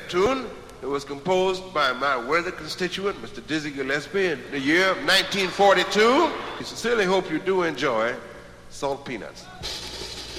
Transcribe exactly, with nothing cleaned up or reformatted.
tune that was composed by my worthy constituent, Mister Dizzy Gillespie, in the year of nineteen forty-two. We sincerely hope you do enjoy Salt Peanuts.